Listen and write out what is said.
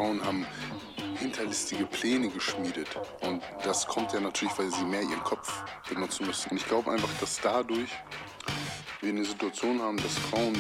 Frauen haben hinterlistige Pläne geschmiedet. Und das kommt ja natürlich, weil sie mehr ihren Kopf benutzen müssen. Und ich glaube einfach, dass dadurch wir eine Situation haben, dass Frauen